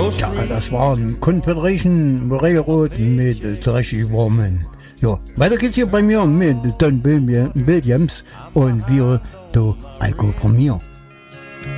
Ja, das war ein Confederation Railroad mit richtig warmen. Ja, weiter geht's hier bei mir mit Don Williams und wir, du Alko von mir.